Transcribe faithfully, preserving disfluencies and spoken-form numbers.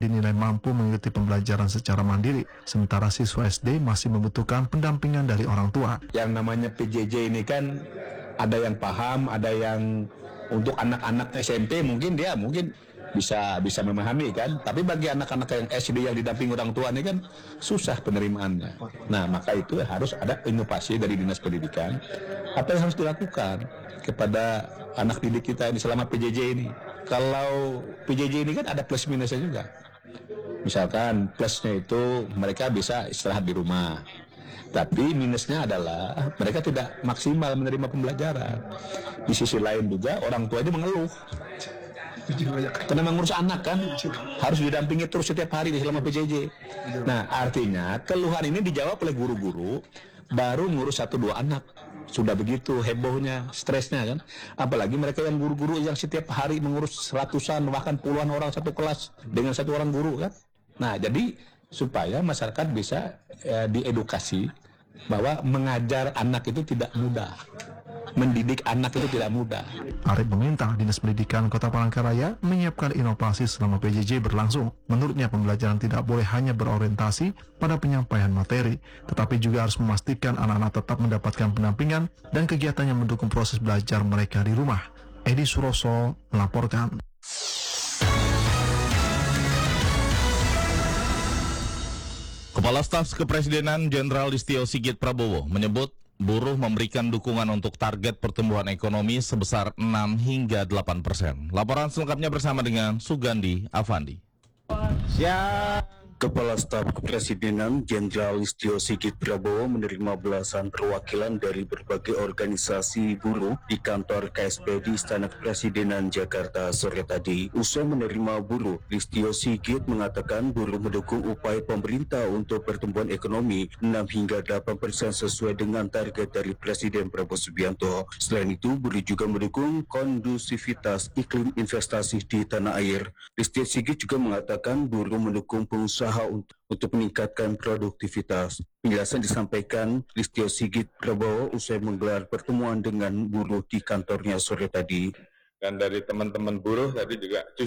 dinilai mampu mengikuti pembelajaran secara mandiri, sementara siswa S D masih membutuhkan pendampingan dari orang tua. Yang namanya P J J ini kan ada yang paham, ada yang untuk anak-anak S M P mungkin dia mungkin bisa bisa memahami kan, tapi bagi anak-anak yang S D yang didampingi orang tua ini kan susah penerimaannya. Nah, maka itu harus ada inovasi dari Dinas Pendidikan. Apa yang harus dilakukan kepada anak didik kita ini selama P J J ini? Kalau P J J ini kan ada plus minusnya juga. Misalkan plusnya itu mereka bisa istirahat di rumah. Tapi minusnya adalah mereka tidak maksimal menerima pembelajaran. Di sisi lain juga orang tua ini mengeluh. Karena mengurus anak kan harus didampingi terus setiap hari selama P J J. Nah, artinya keluhan ini dijawab oleh guru-guru baru ngurus satu dua anak. Sudah begitu hebohnya, stresnya kan. Apalagi mereka yang guru-guru yang setiap hari mengurus ratusan bahkan puluhan orang satu kelas dengan satu orang guru kan. Nah, jadi supaya masyarakat bisa eh, diedukasi bahwa mengajar anak itu tidak mudah. Mendidik anak itu tidak mudah. Arief meminta Dinas Pendidikan Kota Palangkaraya menyiapkan inovasi selama P J J berlangsung. Menurutnya pembelajaran tidak boleh hanya berorientasi pada penyampaian materi, tetapi juga harus memastikan anak-anak tetap mendapatkan pendampingan dan kegiatan yang mendukung proses belajar mereka di rumah. Edi Suroso melaporkan. Kepala Staf Kepresidenan Jenderal Listio Sigit Prabowo menyebut buruh memberikan dukungan untuk target pertumbuhan ekonomi sebesar enam hingga delapan persen. Laporan selengkapnya bersama dengan Sugandi Avandi. Kepala Staf Kepresidenan Jenderal Listio Sigit Prabowo menerima belasan perwakilan dari berbagai organisasi buruh di kantor K S P di Istana Kepresidenan Jakarta sore tadi. Usai menerima buruh, Listio Sigit mengatakan buruh mendukung upaya pemerintah untuk pertumbuhan ekonomi enam hingga delapan persen sesuai dengan target dari Presiden Prabowo Subianto. Selain itu, buruh juga mendukung kondusivitas iklim investasi di tanah air. Listio Sigit juga mengatakan buruh mendukung pengusaha Untuk, untuk meningkatkan produktivitas. Penjelasan disampaikan Listio Sigit Prabowo usai menggelar pertemuan dengan buruh di kantornya sore tadi. Dan dari teman-teman buruh tadi juga